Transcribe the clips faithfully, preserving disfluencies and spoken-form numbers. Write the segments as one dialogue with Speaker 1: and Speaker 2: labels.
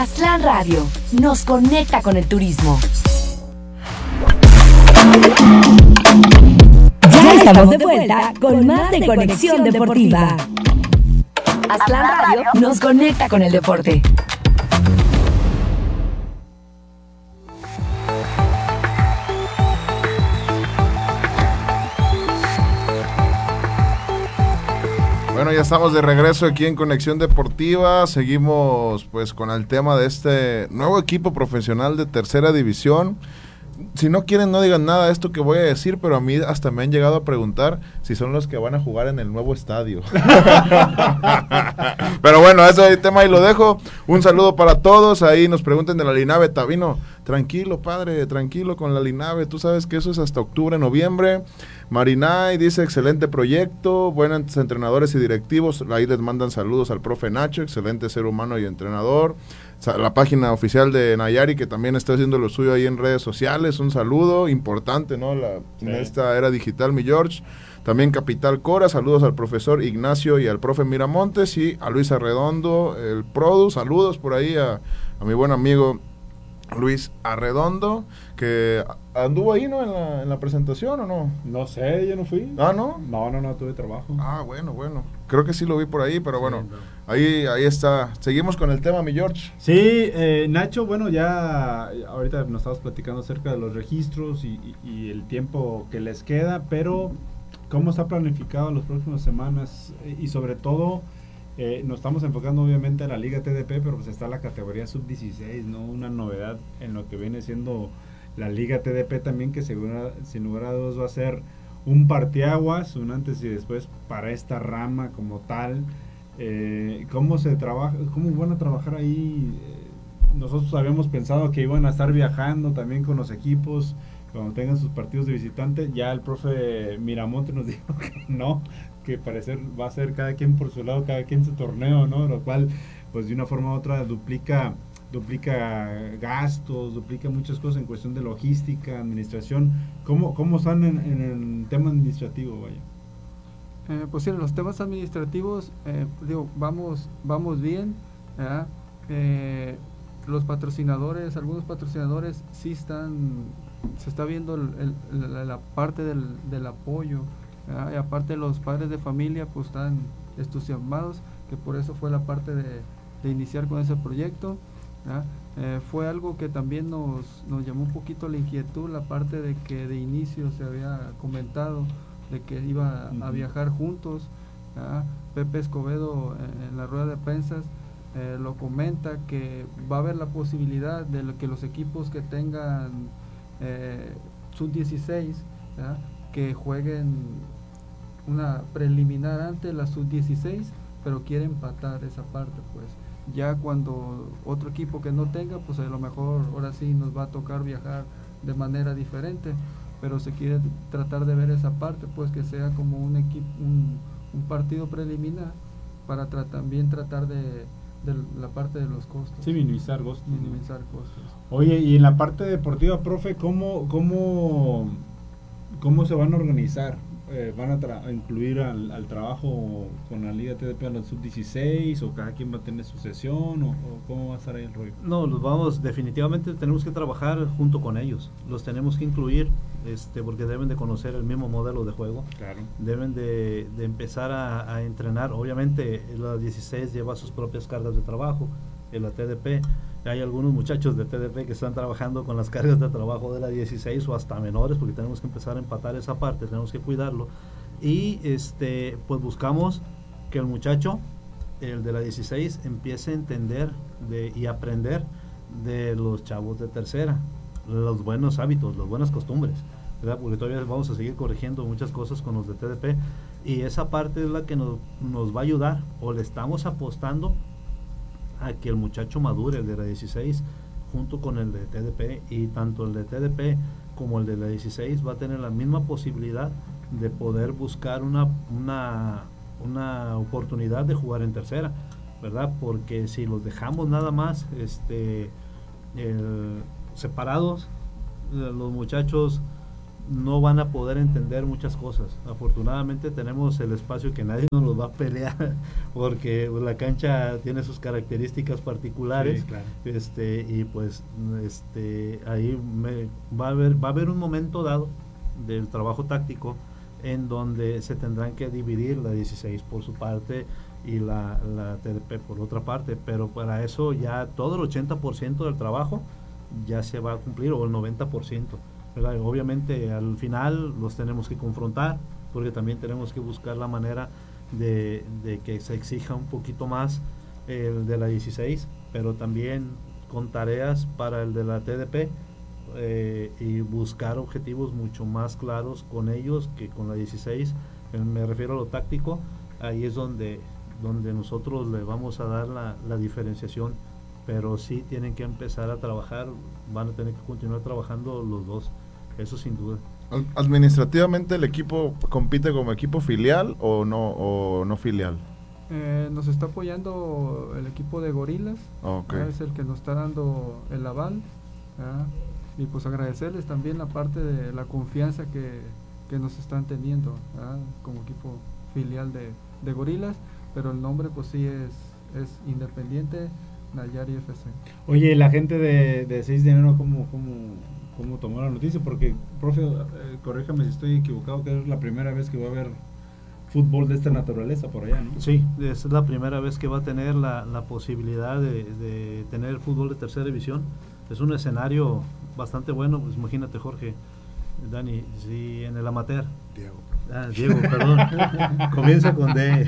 Speaker 1: Aztlán Radio nos conecta con el turismo.
Speaker 2: Ya estamos de vuelta con más de Conexión Deportiva.
Speaker 1: Aztlán Radio nos conecta con el deporte.
Speaker 3: Bueno, ya estamos de regreso aquí en Conexión Deportiva. Seguimos pues con el tema de este nuevo equipo profesional de tercera división. Si no quieren, no digan nada de esto que voy a decir, pero a mí hasta me han llegado a preguntar si son los que van a jugar en el nuevo estadio. Pero bueno, eso es el tema y lo dejo. Un saludo para todos. Ahí nos pregunten de la Linave. Tabino, tranquilo, padre, tranquilo con la Linave. Tú sabes que eso es hasta octubre, noviembre. Marinay dice, excelente proyecto, buenos entrenadores y directivos. Ahí les mandan saludos al profe Nacho, excelente ser humano y entrenador. La página oficial de Nayari, que también está haciendo lo suyo ahí en redes sociales. Un saludo importante, ¿no? La, sí. En esta era digital, mi George. También Capital Cora, saludos al profesor Ignacio y al profe Miramontes, y a Luis Arredondo, el Produ, saludos por ahí a, a mi buen amigo Luis Arredondo, que anduvo ahí, ¿no? En la, en la presentación, ¿o no?
Speaker 4: No sé, yo no fui.
Speaker 3: ¿Ah, no?
Speaker 4: No, no, no, tuve trabajo.
Speaker 3: Ah, bueno, bueno. Creo que sí lo vi por ahí, pero bueno,
Speaker 4: sí, no.
Speaker 3: ahí ahí está. Seguimos con el tema, mi George.
Speaker 4: Sí, eh, Nacho, bueno, ya ahorita nos estabas platicando acerca de los registros y, y, y el tiempo que les queda, pero ¿cómo está planificado las próximas semanas? Y sobre todo, eh, nos estamos enfocando obviamente en la Liga T D P, pero pues está la categoría sub dieciséis, ¿no? Una novedad en lo que viene siendo la Liga T D P también, que segura, sin lugar a dudas va a ser un parteaguas, un antes y después para esta rama como tal. Eh, ¿Cómo se trabaja? ¿Cómo van a trabajar ahí? Eh, nosotros habíamos pensado que iban a estar viajando también con los equipos cuando tengan sus partidos de visitante. Ya el profe Miramonte nos dijo que no, que parecer va a ser cada quien por su lado, cada quien su torneo, ¿no? Lo cual, pues de una forma u otra duplica duplica gastos, duplica muchas cosas en cuestión de logística, administración. ¿Cómo, cómo están en, en el tema administrativo, vaya?
Speaker 5: Eh, pues sí, en los temas administrativos, eh, digo, vamos, vamos bien, ¿verdad? Eh, los patrocinadores, algunos patrocinadores sí están, se está viendo el, el, la, la parte del, del apoyo, ¿verdad? Y aparte los padres de familia pues están entusiasmados, que por eso fue la parte de, de iniciar con ese proyecto. Eh, fue algo que también nos, nos llamó un poquito la inquietud, la parte de que de inicio se había comentado de que iba uh-huh. a viajar juntos. ¿verdad? Pepe Escobedo en, en la rueda de prensa eh, lo comenta, que va a haber la posibilidad de lo, que los equipos que tengan eh, sub dieciséis, ¿verdad? Que jueguen una preliminar antes la sub dieciséis, pero quiere empatar esa parte, pues ya cuando otro equipo que no tenga, pues a lo mejor ahora sí nos va a tocar viajar de manera diferente, pero se quiere tratar de ver esa parte, pues que sea como un equipo, un, un partido preliminar para tra- también tratar de, de la parte de los costos.
Speaker 4: Sí, minimizar costos.
Speaker 5: Minimizar costos.
Speaker 4: Oye, y en la parte deportiva, profe, ¿cómo, cómo, cómo se van a organizar? Eh, ¿Van a, tra- a incluir al, al trabajo con la Liga T D P a la sub dieciséis o cada quien va a tener su sesión o, o cómo va a estar ahí el rollo?
Speaker 6: No, los vamos, definitivamente tenemos que trabajar junto con ellos, los tenemos que incluir, este, porque deben de conocer el mismo modelo de juego,
Speaker 4: claro.
Speaker 6: Deben de, de empezar a, a entrenar. Obviamente la dieciséis lleva sus propias cargas de trabajo, en la T D P hay algunos muchachos de T D P que están trabajando con las cargas de trabajo de la dieciséis o hasta menores, porque tenemos que empezar a empatar esa parte, tenemos que cuidarlo, y este pues buscamos que el muchacho, el de la dieciséis, empiece a entender de, y aprender de los chavos de tercera, los buenos hábitos, las buenas costumbres, ¿verdad? Porque todavía vamos a seguir corrigiendo muchas cosas con los de T D P, y esa parte es la que nos, nos va a ayudar, o le estamos apostando a que el muchacho madure, el de la dieciséis, junto con el de T D P, y tanto el de T D P como el de la dieciséis va a tener la misma posibilidad de poder buscar una, una, una oportunidad de jugar en tercera, ¿verdad? Porque si los dejamos nada más este, el, separados, los muchachos no van a poder entender muchas cosas. Afortunadamente tenemos el espacio que nadie nos lo va a pelear, porque la cancha tiene sus características particulares.
Speaker 4: Sí, claro.
Speaker 6: este y pues este ahí me, va a haber va a haber un momento dado del trabajo táctico en donde se tendrán que dividir la dieciséis por su parte y la, la T D P por otra parte, pero para eso ya todo el ochenta por ciento del trabajo ya se va a cumplir, o el noventa por ciento, ¿verdad? Obviamente al final los tenemos que confrontar, porque también tenemos que buscar la manera de, de que se exija un poquito más el de la dieciséis, pero también con tareas para el de la T D P, eh, y buscar objetivos mucho más claros con ellos que con la dieciséis. Eh, me refiero a lo táctico, ahí es donde, donde nosotros le vamos a dar la, la diferenciación, pero sí tienen que empezar a trabajar, van a tener que continuar trabajando los dos, eso sin duda.
Speaker 3: ¿Administrativamente el equipo compite como equipo filial o no, o no filial?
Speaker 5: Eh, nos está apoyando el equipo de Gorilas,
Speaker 3: Okay.
Speaker 5: ¿verdad? Es el que nos está dando el aval, ¿verdad? Y pues agradecerles también la parte de la confianza que, que nos están teniendo, ¿verdad? Como equipo filial de, de Gorilas, pero el nombre pues sí es, es Independiente Nayari F C.
Speaker 4: Oye, la gente de, de seis de enero, ¿cómo, cómo, cómo tomó la noticia? Porque, profe, eh, corríjame si estoy equivocado, que es la primera vez que va a haber fútbol de esta naturaleza por allá, ¿no?
Speaker 6: Sí, es la primera vez que va a tener la, la posibilidad de, de tener el fútbol de tercera división. Es un escenario bastante bueno, pues imagínate, Jorge, Dani, si en el amateur.
Speaker 3: Diego.
Speaker 6: Ah, Diego, perdón. Comienza con D.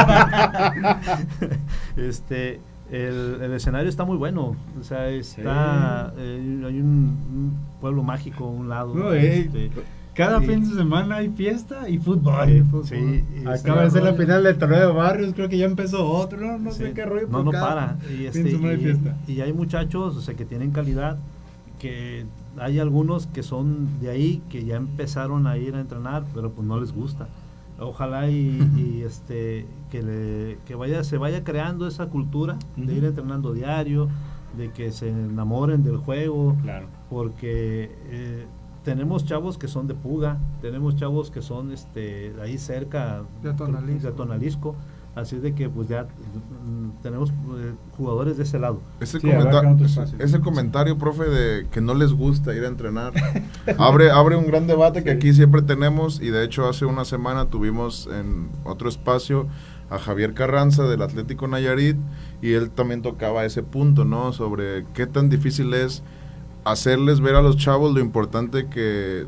Speaker 6: este, el, el escenario está muy bueno, o sea, está, sí. eh, hay un, un pueblo mágico a un lado.
Speaker 4: No, eh,
Speaker 6: este,
Speaker 4: cada
Speaker 6: y,
Speaker 4: fin de semana hay fiesta y fútbol.
Speaker 6: Eh,
Speaker 4: fútbol.
Speaker 6: Sí,
Speaker 4: acaba de ser la final del torneo de barrios, creo que ya empezó otro, no, no
Speaker 6: sí,
Speaker 4: sé qué rollo.
Speaker 6: No, no para. Y, este,
Speaker 4: y, hay fiesta.
Speaker 6: y hay muchachos, o sea, que tienen calidad, que hay algunos que son de ahí, que ya empezaron a ir a entrenar, pero pues no les gusta. Ojalá y, y este que le, que vaya se vaya creando esa cultura uh-huh. de ir entrenando diario, de que se enamoren del juego,
Speaker 4: claro.
Speaker 6: porque eh, tenemos chavos que son de Puga, tenemos chavos que son este ahí cerca
Speaker 5: de Tonalisco,
Speaker 6: de Tonalisco, así de que pues ya mm, tenemos eh, jugadores de ese lado.
Speaker 3: Ese,
Speaker 4: sí,
Speaker 3: comenta ese, ese comentario, profe, de que no les gusta ir a entrenar, abre abre un gran debate que sí. Aquí siempre tenemos, y de hecho hace una semana tuvimos en otro espacio a Javier Carranza del Atlético Nayarit, y él también tocaba ese punto, ¿no? Sobre qué tan difícil es hacerles ver a los chavos lo importante que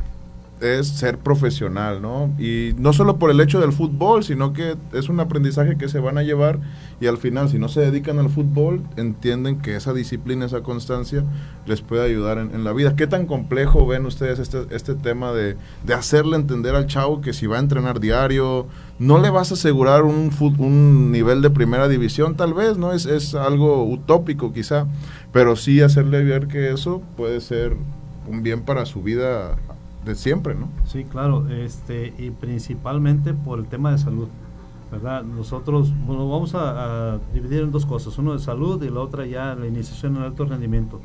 Speaker 3: es ser profesional, ¿no? Y no solo por el hecho del fútbol, sino que es un aprendizaje que se van a llevar, y al final, si no se dedican al fútbol, entienden que esa disciplina, esa constancia les puede ayudar en, en la vida. ¿Qué tan complejo ven ustedes este, este tema de, de hacerle entender al chavo que si va a entrenar diario, no le vas a asegurar un, un nivel de primera división, tal vez, ¿no? Es, es algo utópico quizá, pero sí hacerle ver que eso puede ser un bien para su vida de siempre, ¿no?
Speaker 6: Sí, claro, este y principalmente por el tema de salud, ¿verdad? Nosotros, bueno, vamos a, a dividir en dos cosas, uno de salud y la otra ya la iniciación en alto rendimiento.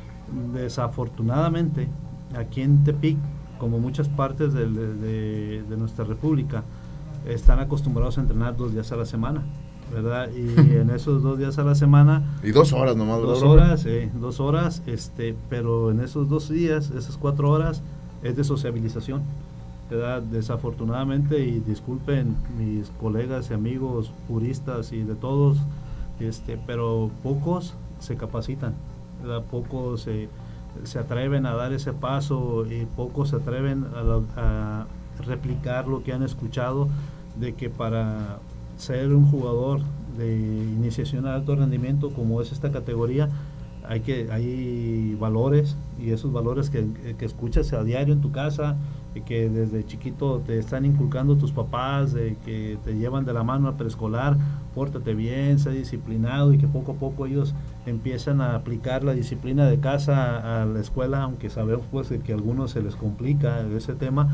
Speaker 6: Desafortunadamente, aquí en Tepic, como muchas partes de, de, de, de nuestra república, están acostumbrados a entrenar dos días a la semana, ¿verdad? Y en esos dos días a la semana
Speaker 3: y dos horas nomás,
Speaker 6: dos
Speaker 3: ¿verdad?
Speaker 6: horas, eh, dos horas, este, pero en esos dos días, esas cuatro horas es de sociabilización, ¿verdad? Desafortunadamente, y disculpen mis colegas y amigos puristas y de todos, este, pero pocos se capacitan, ¿verdad? Pocos se, se atreven a dar ese paso, y pocos se atreven a, la, a replicar lo que han escuchado, de que para ser un jugador de iniciación a alto rendimiento como es esta categoría, hay que hay valores, y esos valores que, que escuchas a diario en tu casa, y que desde chiquito te están inculcando tus papás, de que te llevan de la mano al preescolar, pórtate bien, sé disciplinado, y que poco a poco ellos empiezan a aplicar la disciplina de casa a la escuela, aunque sabemos pues que a algunos se les complica ese tema,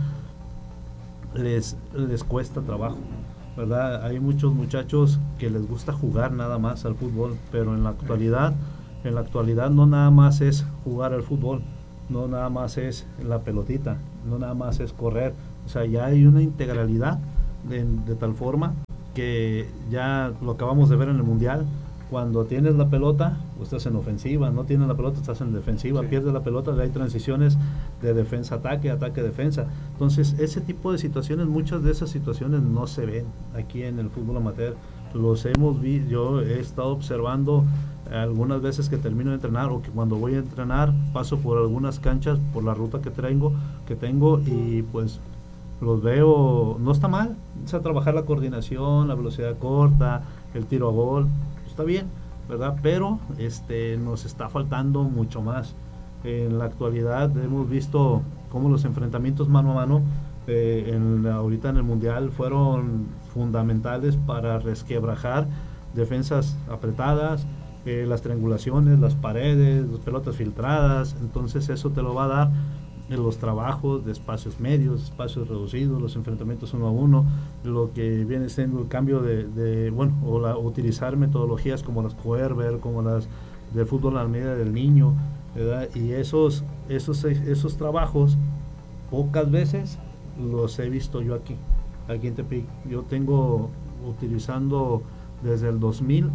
Speaker 6: les, les cuesta trabajo, ¿verdad? Hay muchos muchachos que les gusta jugar nada más al fútbol, pero en la actualidad En la actualidad no nada más es jugar al fútbol, no nada más es la pelotita, no nada más es correr, o sea, ya hay una integralidad de, de tal forma que ya lo acabamos de ver en el Mundial. Cuando tienes la pelota, pues estás en ofensiva, no tienes la pelota, estás en defensiva, sí. Pierdes la pelota, hay transiciones de defensa-ataque, ataque-defensa. Entonces, ese tipo de situaciones, muchas de esas situaciones no se ven aquí en el fútbol amateur. Los hemos visto, yo he estado observando algunas veces que termino de entrenar o que cuando voy a entrenar paso por algunas canchas, por la ruta que tengo, que tengo y pues los veo, no está mal, o sea, trabajar la coordinación, la velocidad corta, el tiro a gol, está bien, ¿verdad? Pero este nos está faltando mucho más. En la actualidad hemos visto cómo los enfrentamientos mano a mano eh, en, ahorita en el Mundial fueron fundamentales para resquebrajar defensas apretadas, eh, las triangulaciones, las paredes, las pelotas filtradas. Entonces eso te lo va a dar en los trabajos de espacios medios, espacios reducidos, los enfrentamientos uno a uno, lo que viene siendo el cambio de, de bueno, o la, utilizar metodologías como las Coerber, como las de fútbol a la medida del niño, ¿verdad? Y esos, esos, esos trabajos pocas veces los he visto yo aquí, aquí en Tepic. Yo tengo utilizando desde el dos mil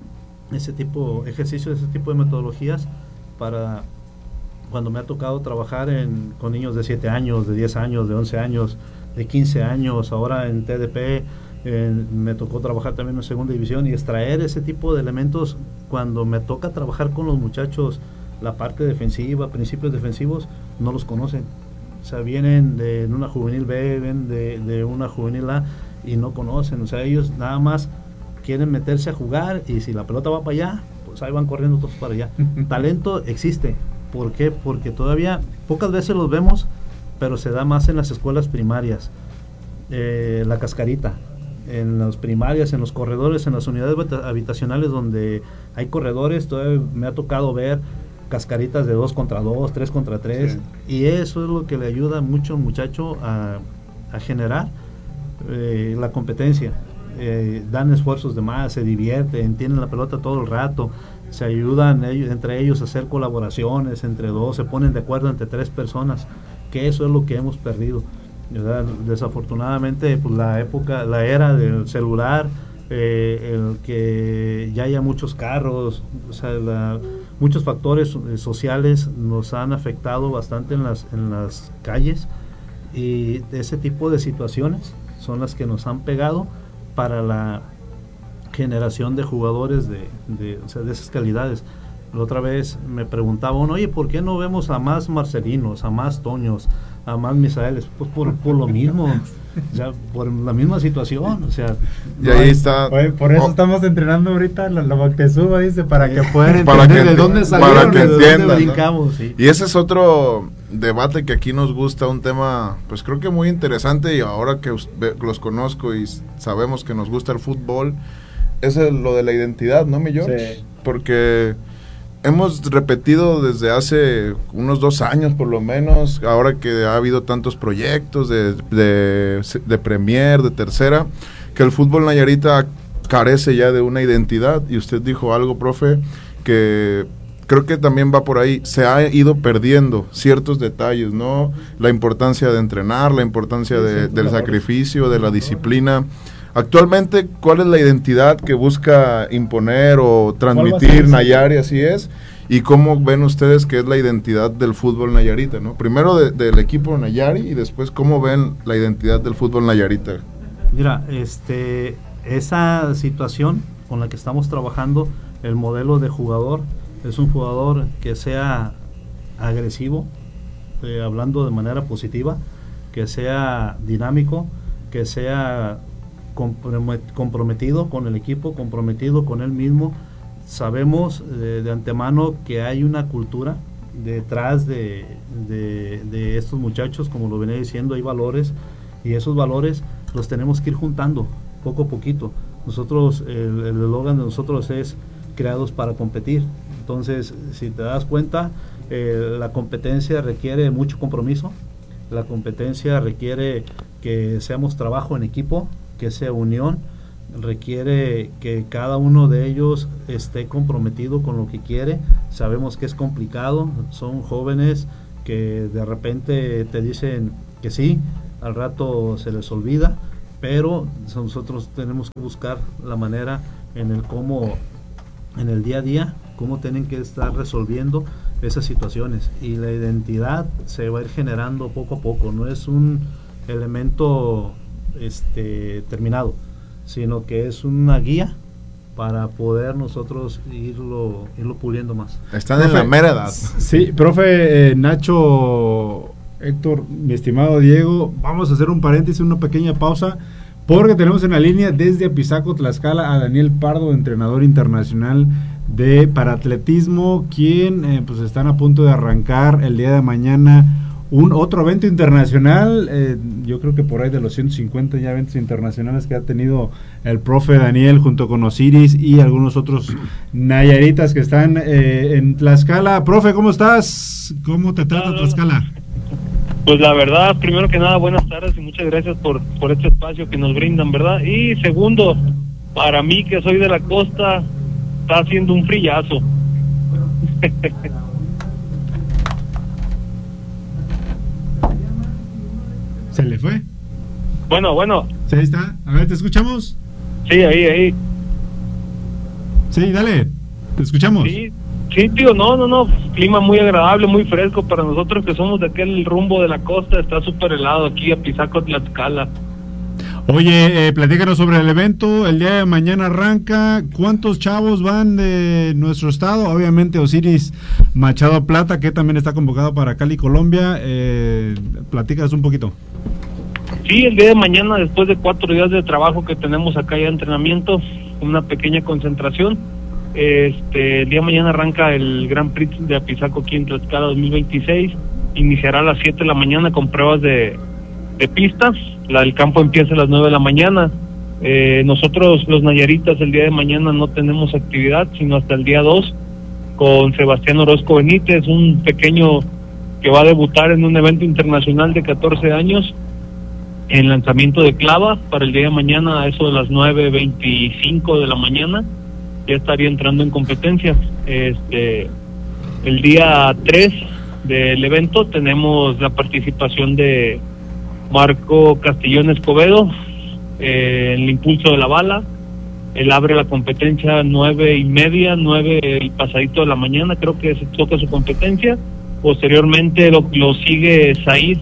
Speaker 6: ese tipo, ejercicios, ese tipo de metodologías para cuando me ha tocado trabajar en, con niños de siete años, de diez años, de once años, de quince años, ahora en T D P, eh, me tocó trabajar también en segunda división y extraer ese tipo de elementos cuando me toca trabajar con los muchachos, la parte defensiva, principios defensivos, no los conocen. O sea, vienen de una juvenil B, vienen de, de una juvenil A y no conocen. O sea, ellos nada más quieren meterse a jugar y si la pelota va para allá, pues ahí van corriendo todos para allá. Talento existe. ¿Por qué? Porque todavía pocas veces los vemos, pero se da más en las escuelas primarias. Eh, la cascarita, en las primarias, en los corredores, en las unidades habitacionales donde hay corredores, todavía me ha tocado ver cascaritas de dos contra dos, tres contra tres, sí. Y eso es lo que le ayuda mucho al muchacho a, a generar eh, la competencia. Eh, dan esfuerzos de más, se divierten, tienen la pelota todo el rato, se ayudan ellos, entre ellos a hacer colaboraciones entre dos, se ponen de acuerdo entre tres personas, que eso es lo que hemos perdido, ¿verdad? Desafortunadamente pues la época, la era del celular, eh, el que ya haya muchos carros, o sea, la, muchos factores eh, sociales nos han afectado bastante en las, en las calles y ese tipo de situaciones son las que nos han pegado para la generación de jugadores de, de, o sea, de esas calidades. La otra vez me preguntaban, oye, ¿por qué no vemos a más Marcelinos, a más Toños, a más Misaeles? Pues por, por lo mismo, o sea, por la misma situación, o sea.
Speaker 3: Y ahí está.
Speaker 4: Oye, por eso oh. estamos entrenando ahorita la, la Moctezuma, dice, para que puedan
Speaker 3: entender
Speaker 4: para que de dónde salieron,
Speaker 3: para que
Speaker 4: de
Speaker 3: entiendan,
Speaker 4: dónde brincamos. ¿No? Sí.
Speaker 3: Y ese es otro debate que aquí nos gusta, un tema, pues creo que muy interesante, y ahora que los conozco y sabemos que nos gusta el fútbol, es el, lo de la identidad, ¿no, mi George? Sí. Porque hemos repetido desde hace unos dos años por lo menos, ahora que ha habido tantos proyectos de, de, de Premier, de Tercera, que el fútbol Nayarita carece ya de una identidad, y usted dijo algo, profe, que creo que también va por ahí, se ha ido perdiendo ciertos detalles, ¿no? La importancia de entrenar, la importancia de, del sacrificio, de la disciplina. Actualmente, ¿cuál es la identidad que busca imponer o transmitir Nayari, así es? ¿Y cómo ven ustedes que es la identidad del fútbol nayarita, ¿no? Primero de, del equipo Nayari y después, ¿cómo ven la identidad del fútbol nayarita?
Speaker 6: Mira, este, esa situación con la que estamos trabajando, el modelo de jugador, es un jugador que sea agresivo, eh, hablando de manera positiva, que sea dinámico, que sea comprometido con el equipo, comprometido con él mismo. Sabemos eh, de antemano que hay una cultura detrás de, de, de estos muchachos, como lo venía diciendo, hay valores, y esos valores los tenemos que ir juntando poco a poquito. Nosotros, el eslogan de nosotros es creados para competir. Entonces, si te das cuenta, eh, la competencia requiere mucho compromiso, la competencia requiere que seamos trabajo en equipo, que sea unión, requiere que cada uno de ellos esté comprometido con lo que quiere. Sabemos que es complicado, son jóvenes que de repente te dicen que sí, al rato se les olvida, pero nosotros tenemos que buscar la manera en el cómo, en el día a día, cómo tienen que estar resolviendo esas situaciones, y la identidad se va a ir generando poco a poco, no es un elemento este terminado, sino que es una guía para poder nosotros irlo irlo puliendo más.
Speaker 3: Están en la mera edad.
Speaker 4: Sí, profe eh, Nacho, Héctor, mi estimado Diego, vamos a hacer un paréntesis, una pequeña pausa, porque tenemos en la línea desde Apizaco, Tlaxcala, a Daniel Pardo, entrenador internacional de paratletismo, quien eh, pues están a punto de arrancar el día de mañana un otro evento internacional. eh, yo creo que por ahí de los ciento cincuenta ya eventos internacionales que ha tenido el profe Daniel junto con Osiris y algunos otros nayaritas que están eh, en Tlaxcala. Profe, ¿cómo estás? ¿Cómo te trata Tlaxcala?
Speaker 7: Pues la verdad, primero que nada, buenas tardes y muchas gracias por, por este espacio que nos brindan, ¿verdad? Y segundo, para mí que soy de la costa, está haciendo un frillazo.
Speaker 4: ¿Se le fue?
Speaker 7: Bueno, bueno.
Speaker 4: Sí, ahí está. A ver, ¿te escuchamos?
Speaker 7: Sí, ahí, ahí.
Speaker 4: Sí, dale. ¿Te escuchamos?
Speaker 7: Sí, sí, tío, no, no, no. Clima muy agradable, muy fresco para nosotros que somos de aquel rumbo de la costa. Está súper helado aquí a Apizaco, Tlaxcala.
Speaker 4: Oye, eh, platícanos sobre el evento. El día de mañana arranca. ¿Cuántos chavos van de nuestro estado? Obviamente Osiris Machado Plata, que también está convocado para Cali, Colombia. Eh, platícanos un poquito.
Speaker 7: Sí, el día de mañana, después de cuatro días de trabajo que tenemos acá ya de entrenamiento, una pequeña concentración. Este, el día de mañana arranca el Grand Prix de Apizaco aquí en Tlaxcala dos mil veintiséis. Iniciará a las siete de la mañana con pruebas de, de pistas. La del campo empieza a las nueve de la mañana. Eh, nosotros los nayaritas el día de mañana no tenemos actividad, sino hasta el día dos, con Sebastián Orozco Benítez, un pequeño que va a debutar en un evento internacional de catorce años, en lanzamiento de clava, para el día de mañana a eso de las nueve veinticinco de la mañana, ya estaría entrando en competencia. Este, el día tres del evento tenemos la participación de Marco Castellón Escobedo, eh, el impulso de la bala. Él abre la competencia nueve y media, nueve y pasadito de la mañana, creo que se toca su competencia. Posteriormente lo, lo sigue Said,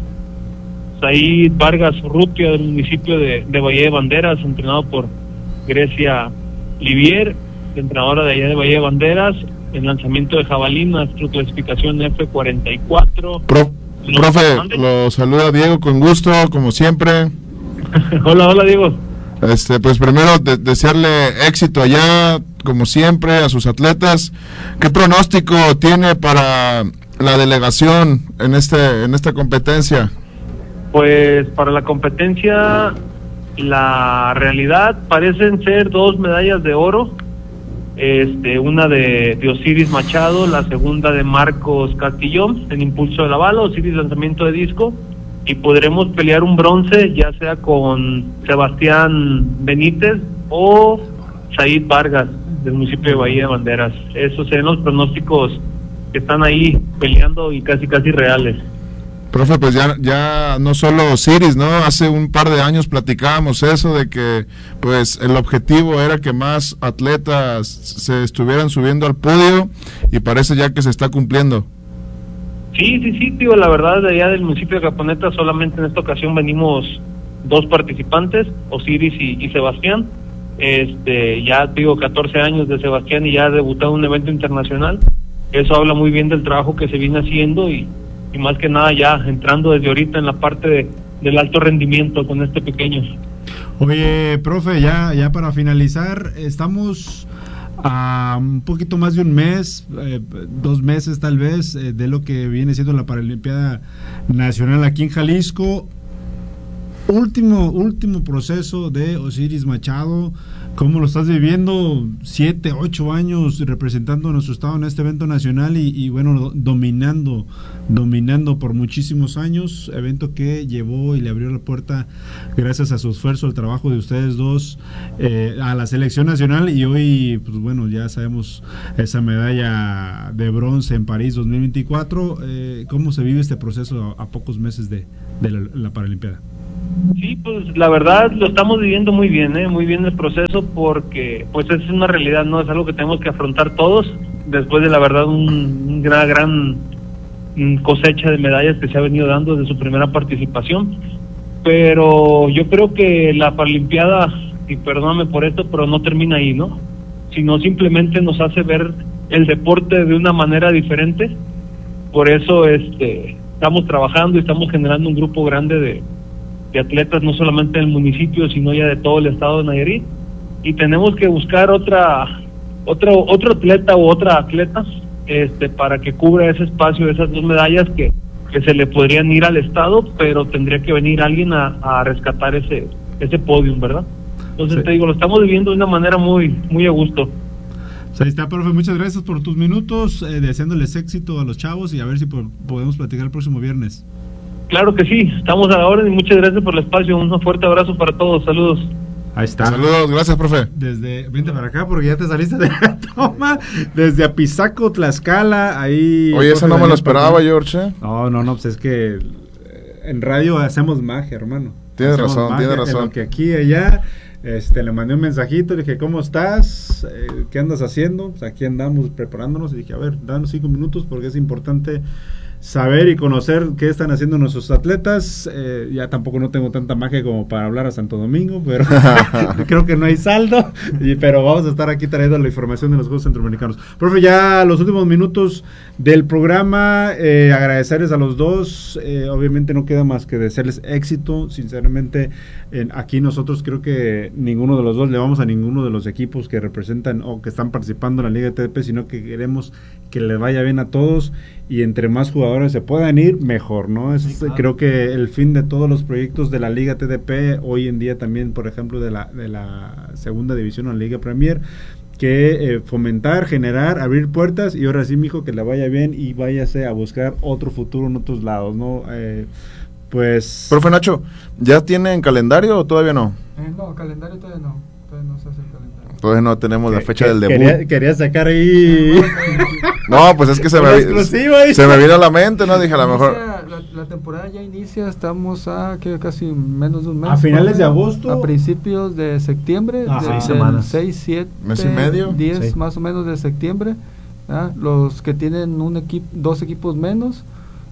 Speaker 7: Said Vargas Urrutia, del municipio de, de Bahía de Banderas, entrenado por Grecia Livier, entrenadora de allá de Bahía de Banderas, en lanzamiento de jabalina, su clasificación F cuarenta y cuatro.
Speaker 3: Pro, profe, lo saluda Diego con gusto, como siempre.
Speaker 7: Hola, hola Diego.
Speaker 3: Este, pues primero de, desearle éxito allá, como siempre, a sus atletas. ¿Qué pronóstico tiene para la delegación en este en esta competencia?
Speaker 7: Pues para la competencia, la realidad parecen ser dos medallas de oro. Este, una de, de Osiris Machado, la segunda de Marcos Castillón en impulso de la bala, Osiris lanzamiento de disco, y podremos pelear un bronce ya sea con Sebastián Benítez o Said Vargas del municipio de Bahía de Banderas. Esos serían los pronósticos que están ahí peleando y casi casi reales.
Speaker 3: Profe, pues ya, ya no solo Osiris, ¿no? Hace un par de años platicábamos eso de que pues el objetivo era que más atletas se estuvieran subiendo al podio y parece ya que se está cumpliendo.
Speaker 7: Sí, sí, sí, tío, la verdad de allá del municipio de Caponeta solamente en esta ocasión venimos dos participantes, Osiris y, y Sebastián. Este, ya digo catorce años de Sebastián y ya ha debutado en un evento internacional. Eso habla muy bien del trabajo que se viene haciendo y y más que nada ya entrando desde ahorita en la parte de, del alto rendimiento con este pequeño.
Speaker 4: Oye, profe, ya, ya para finalizar, estamos a un poquito más de un mes, eh, dos meses tal vez, eh, de lo que viene siendo la Paralimpiada Nacional aquí en Jalisco. Último, último proceso de Osiris Machado ¿Cómo lo estás viviendo? Siete, ocho años representando a nuestro estado en este evento nacional y, y bueno, dominando, dominando por muchísimos años, evento que llevó y le abrió la puerta gracias a su esfuerzo, al trabajo de ustedes dos, eh, a la selección nacional y hoy, pues bueno, ya sabemos esa medalla de bronce en París dos mil veinticuatro. Eh, ¿Cómo se vive este proceso a, a pocos meses de, de la, la Paralimpiada?
Speaker 7: Sí, pues la verdad lo estamos viviendo muy bien, ¿eh? Muy bien el proceso porque pues es una realidad, ¿no? Es algo que tenemos que afrontar todos después de la verdad un, un gran, gran cosecha de medallas que se ha venido dando desde su primera participación, pero yo creo que la Paralimpiada, y perdóname por esto, pero no termina ahí, ¿no? Sino simplemente nos hace ver el deporte de una manera diferente, por eso este estamos trabajando y estamos generando un grupo grande de de atletas, no solamente del municipio, sino ya de todo el estado de Nayarit, y tenemos que buscar otra otro otro atleta u otra atleta este para que cubra ese espacio, esas dos medallas que, que se le podrían ir al estado, pero tendría que venir alguien a, a rescatar ese ese podium, ¿verdad? Entonces sí. Te digo, lo estamos viviendo de una manera muy muy a gusto.
Speaker 4: Ahí está, profe, muchas gracias por tus minutos, eh, deseándoles éxito a los chavos y a ver si por, podemos platicar el próximo viernes.
Speaker 7: Claro que sí, estamos a la orden y muchas gracias por el espacio. Un fuerte abrazo para todos, saludos.
Speaker 4: Ahí está.
Speaker 3: Saludos, gracias, profe.
Speaker 4: Desde, vente para acá porque ya te saliste de la toma. Desde Apizaco, Tlaxcala, ahí.
Speaker 3: Oye, eso no me lo esperaba, George.
Speaker 4: No, no, no, pues es que en radio hacemos magia, hermano.
Speaker 3: Tienes
Speaker 4: hacemos
Speaker 3: razón,
Speaker 4: magia,
Speaker 3: tienes razón.
Speaker 4: En lo que aquí y allá, este, le mandé un mensajito, le dije, ¿cómo estás? Eh, ¿Qué andas haciendo? Pues aquí andamos preparándonos y dije, a ver, danos cinco minutos porque es importante saber y conocer qué están haciendo nuestros atletas. Eh, ya tampoco no tengo tanta magia como para hablar a Santo Domingo, pero creo que no hay saldo, y, pero vamos a estar aquí trayendo la información de los Juegos Centroamericanos. Profe, ya los últimos minutos del programa, eh, agradecerles a los dos, eh, obviamente no queda más que desearles éxito, sinceramente, en, aquí nosotros creo que ninguno de los dos le vamos a ninguno de los equipos que representan o que están participando en la Liga de T D P, sino que queremos que les vaya bien a todos, y entre más jugadores se puedan ir, mejor, ¿no? Es, sí, claro. Creo que el fin de todos los proyectos de la Liga T D P, hoy en día también, por ejemplo, de la de la segunda división o la Liga Premier, que eh, fomentar, generar, abrir puertas, y ahora sí, mijo, que le vaya bien y váyase a buscar otro futuro en otros lados, ¿no? Eh, pues...
Speaker 3: Profe Nacho, ¿ya tienen calendario o todavía no?
Speaker 5: Eh, no, calendario todavía no, todavía no se hace el calendario.
Speaker 3: Todavía no tenemos la fecha del debut.
Speaker 4: Quería, quería sacar ahí...
Speaker 3: No, pues es que se me, se me vino a la mente, ¿no? Dije, a lo mejor...
Speaker 5: La, la temporada ya inicia, estamos a que casi menos de un mes.
Speaker 4: A finales de agosto.
Speaker 5: A principios de septiembre.
Speaker 6: Ah,
Speaker 5: de,
Speaker 6: seis semanas.
Speaker 5: seis, siete,
Speaker 3: mes y medio.
Speaker 5: diez
Speaker 6: sí.
Speaker 5: Más o menos de septiembre. ¿Ah? Los que tienen un equipo, dos equipos menos,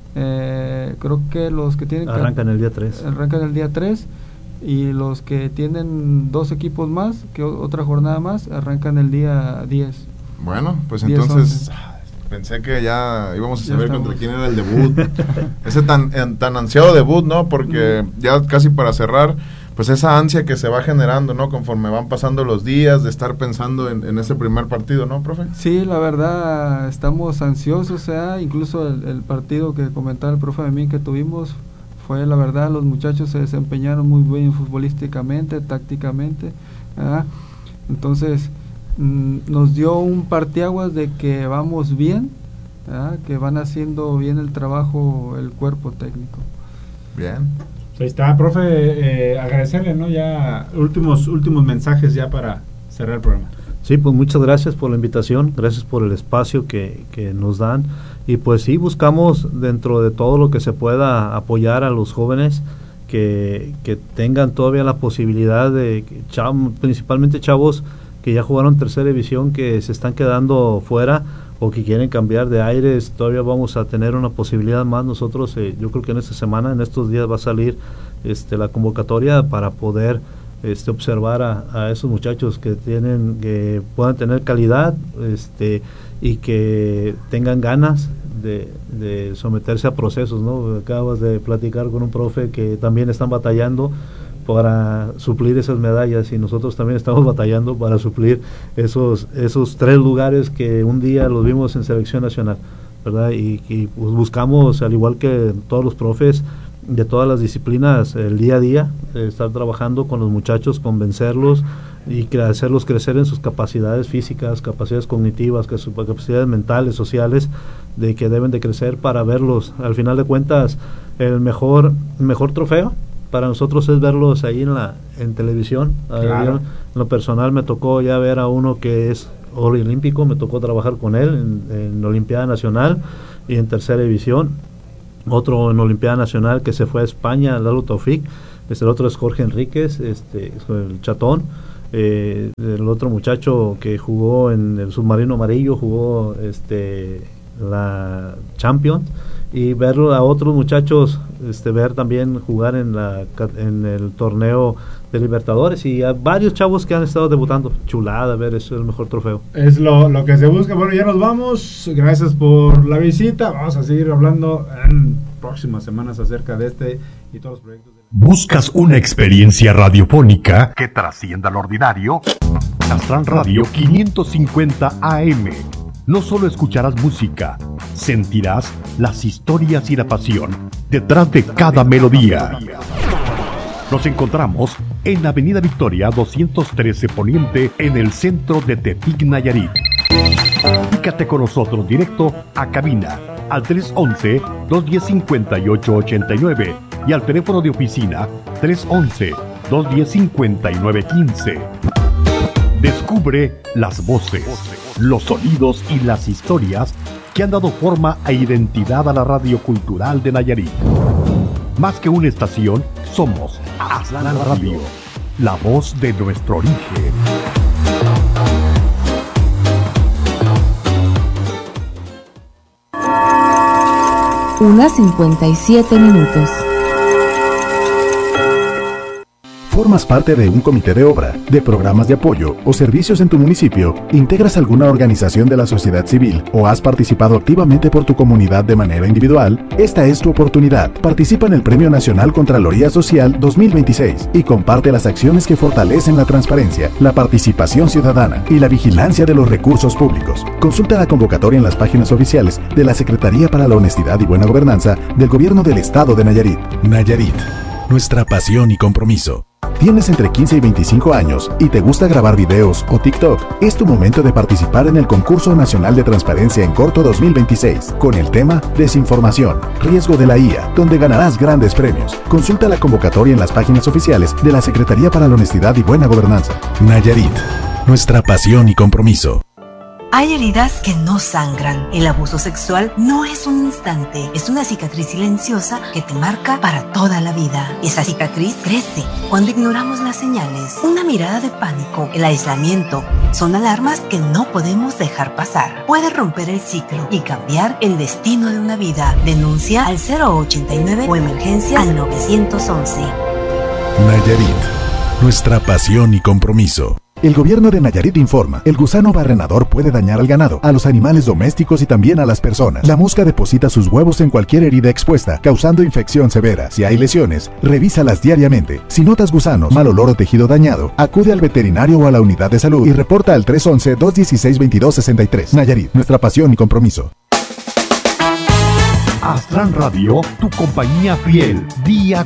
Speaker 5: eh, creo que los que tienen...
Speaker 6: Arrancan el día tres.
Speaker 5: Arrancan el día tres. Y los que tienen dos equipos más, que otra jornada más, arrancan el día diez.
Speaker 3: Bueno, pues
Speaker 5: diez,
Speaker 3: entonces pensé que ya íbamos a
Speaker 5: Ya
Speaker 3: saber
Speaker 5: estamos.
Speaker 3: contra quién era el debut. Ese tan en, tan ansiado debut, ¿no? Porque mm. ya casi para cerrar, pues esa ansia que se va generando, ¿no? Conforme van pasando los días de estar pensando en, en ese primer partido, ¿no, profe?
Speaker 5: Sí, la verdad, estamos ansiosos, o sea, incluso el, el partido que comentaba el profe de mí que tuvimos, fue la verdad, los muchachos se desempeñaron muy bien futbolísticamente, tácticamente, ¿verdad? Entonces mmm, nos dio un parteaguas de que vamos bien, ¿verdad? Que van haciendo bien el trabajo el cuerpo técnico.
Speaker 3: Bien.
Speaker 4: Ahí está, profe, eh, agradecerle, ¿no? Ya últimos últimos mensajes ya para cerrar el programa.
Speaker 6: Sí, pues muchas gracias por la invitación, gracias por el espacio que, que nos dan, y pues sí, buscamos dentro de todo lo que se pueda apoyar a los jóvenes que, que tengan todavía la posibilidad de, chav, principalmente chavos que ya jugaron tercera división, que se están quedando fuera o que quieren cambiar de aires. Todavía vamos a tener una posibilidad más nosotros, eh, yo creo que en esta semana, en estos días va a salir este, la convocatoria para poder Este, observar a, a esos muchachos que tienen, que puedan tener calidad, este, y que tengan ganas de, de someterse a procesos, ¿no? Acabas de platicar con un profe que también están batallando para suplir esas medallas, y nosotros también estamos batallando para suplir esos esos tres lugares que un día los vimos en selección nacional, ¿verdad? Y, y pues buscamos, al igual que todos los profes de todas las disciplinas, el día a día, eh, estar trabajando con los muchachos, convencerlos, y que hacerlos crecer en sus capacidades físicas, capacidades cognitivas, que sus capacidades mentales, sociales, de que deben de crecer para verlos. Al final de cuentas, el mejor, mejor trofeo para nosotros es verlos ahí en la en televisión.
Speaker 4: Claro.
Speaker 6: En lo personal me tocó ya ver a uno que es oro olímpico, me tocó trabajar con él en, en Olimpiada Nacional y en Tercera División. Otro en Olimpiada Nacional que se fue a España, Lalo Taufik. Este, el otro es Jorge Enríquez, este, el chatón. Eh, el otro muchacho que jugó en el Submarino Amarillo, jugó este la Champions, y ver a otros muchachos este ver también jugar en la en el torneo de Libertadores, y a varios chavos que han estado debutando. Chulada, ver, eso es el mejor trofeo.
Speaker 4: Es lo, lo que se busca. Bueno, ya nos vamos. Gracias por la visita. Vamos a seguir hablando en próximas semanas acerca de este y todos los proyectos.
Speaker 8: ¿Buscas una experiencia radiofónica que trascienda lo ordinario? Astran Radio quinientos cincuenta A M. No solo escucharás música, sentirás las historias y la pasión detrás de cada melodía. Nos encontramos en Avenida Victoria doscientos trece Poniente, en el centro de Tepic, Nayarit. Comunícate con nosotros directo a cabina al tres once, dos diez, cincuenta y ocho ochenta y nueve y al teléfono de oficina tres once, dos diez, cincuenta y nueve quince. Descubre las voces, los sonidos y las historias que han dado forma e identidad a la radio cultural de Nayarit. Más que una estación, somos Astran Radio, la voz de nuestro origen.
Speaker 9: Una cincuenta y siete minutos.
Speaker 10: ¿Formas parte de un comité de obra, de programas de apoyo o servicios en tu municipio? ¿Integras alguna organización de la sociedad civil o has participado activamente por tu comunidad de manera individual? Esta es tu oportunidad. Participa en el Premio Nacional Contraloría Social dos mil veintiséis y comparte las acciones que fortalecen la transparencia, la participación ciudadana y la vigilancia de los recursos públicos. Consulta la convocatoria en las páginas oficiales de la Secretaría para la Honestidad y Buena Gobernanza del Gobierno del Estado de Nayarit. Nayarit, nuestra pasión y compromiso. ¿Tienes entre quince y veinticinco años y te gusta grabar videos o TikTok? Es tu momento de participar en el Concurso Nacional de Transparencia en Corto dos mil veintiséis, con el tema Desinformación, riesgo de la I A, donde ganarás grandes premios. Consulta la convocatoria en las páginas oficiales de la Secretaría para la Honestidad y Buena Gobernanza. Nayarit, nuestra pasión y compromiso.
Speaker 11: Hay heridas que no sangran. El abuso sexual no es un instante, es una cicatriz silenciosa que te marca para toda la vida. Esa cicatriz crece cuando ignoramos las señales. Una mirada de pánico, el aislamiento, son alarmas que no podemos dejar pasar. Puede romper el ciclo y cambiar el destino de una vida. Denuncia al cero ochenta y nueve o emergencias al nueve once.
Speaker 10: Nayarit, nuestra pasión y compromiso. El gobierno de Nayarit informa, el gusano barrenador puede dañar al ganado, a los animales domésticos y también a las personas. La mosca deposita sus huevos en cualquier herida expuesta, causando infección severa. Si hay lesiones, revísalas diariamente. Si notas gusanos, mal olor o tejido dañado, acude al veterinario o a la unidad de salud y reporta al tres once, dos dieciséis, veintidós sesenta y tres. Nayarit, nuestra pasión y compromiso.
Speaker 8: Astran Radio, tu compañía fiel, día